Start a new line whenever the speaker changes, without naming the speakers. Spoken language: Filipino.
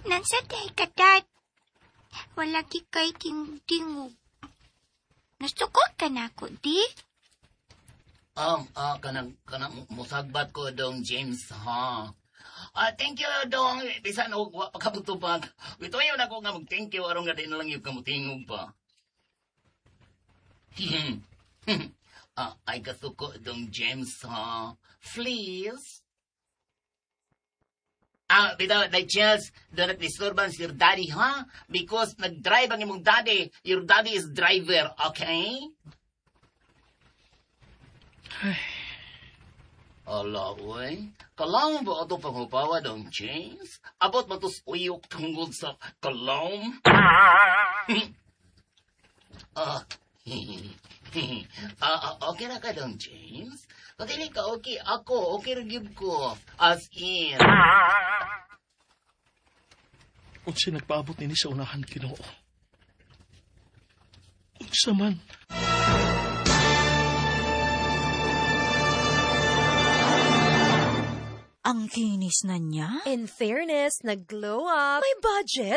Nansa day kadat. Wala kay tingog. Nasukot ka na ako, di?
Kanang musagbat ko dong, James, ha? Thank you dong, bisan o pagkabutubag. Ito yun ako nga mag-thank you, arong nga din lang yung kamutingog pa. Ay kasuko dong, James, ha? Please? Without the chance, do not disturbance your daddy, ha? Because nag-drive ang imong daddy. Your daddy is driver, okay? Ala, uy. Kalam ba ito pangupawa dong, James? Abot matos uyok tungkol sa kalam? Okay na ka dong, James? Kung hindi ka okay, ako, okay rin ko. As in.
Kung siya nagpaabot nini sa unahan, Ginoo. Kung siya man.
Ang kinis na niya.
In fairness, nag-glow up. May budget.